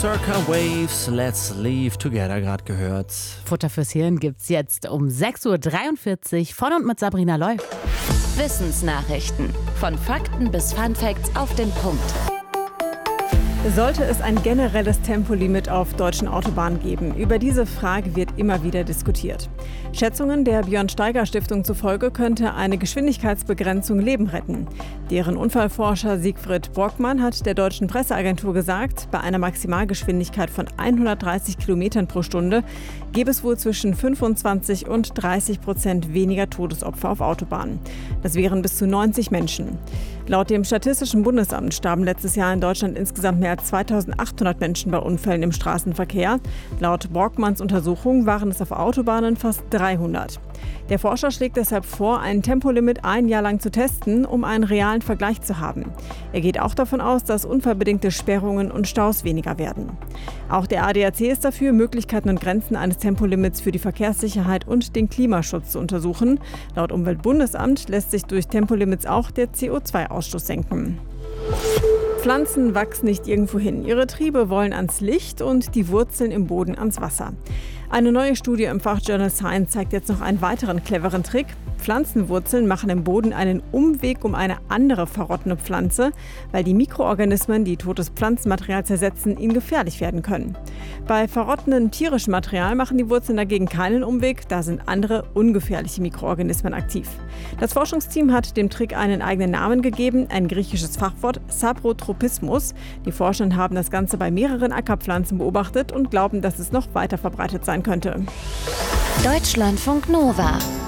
Circa Waves, Let's Leave Together gerade gehört. Futter fürs Hirn gibt's jetzt um 6.43 Uhr von und mit Sabrina Loy. Wissensnachrichten. Von Fakten bis Funfacts auf den Punkt. Sollte es ein generelles Tempolimit auf deutschen Autobahnen geben? Über diese Frage wird immer wieder diskutiert. Schätzungen der Björn-Steiger-Stiftung zufolge könnte eine Geschwindigkeitsbegrenzung Leben retten. Deren Unfallforscher Siegfried Brockmann hat der deutschen Presseagentur gesagt, bei einer Maximalgeschwindigkeit von 130 Kilometern pro Stunde gäbe es wohl zwischen 25% und 30% weniger Todesopfer auf Autobahnen. Das wären bis zu 90 Menschen. Laut dem Statistischen Bundesamt starben letztes Jahr in Deutschland insgesamt mehr als 2800 Menschen bei Unfällen im Straßenverkehr. Laut Brockmanns Untersuchung waren es auf Autobahnen fast 300. Der Forscher schlägt deshalb vor, ein Tempolimit ein Jahr lang zu testen, um einen realen Vergleich zu haben. Er geht auch davon aus, dass unfallbedingte Sperrungen und Staus weniger werden. Auch der ADAC ist dafür, Möglichkeiten und Grenzen eines Tempolimits für die Verkehrssicherheit und den Klimaschutz zu untersuchen. Laut Umweltbundesamt lässt sich durch Tempolimits auch der CO2-Ausstoß senken. Pflanzen wachsen nicht irgendwo hin. Ihre Triebe wollen ans Licht und die Wurzeln im Boden ans Wasser. Eine neue Studie im Fachjournal Science zeigt jetzt noch einen weiteren cleveren Trick. Pflanzenwurzeln machen im Boden einen Umweg um eine andere verrottende Pflanze, weil die Mikroorganismen, die totes Pflanzenmaterial zersetzen, ihnen gefährlich werden können. Bei verrottendem tierischen Material machen die Wurzeln dagegen keinen Umweg, da sind andere ungefährliche Mikroorganismen aktiv. Das Forschungsteam hat dem Trick einen eigenen Namen gegeben, ein griechisches Fachwort, Saprotropismus. Die Forscher haben das Ganze bei mehreren Ackerpflanzen beobachtet und glauben, dass es noch weiter verbreitet sein könnte. Deutschlandfunk Nova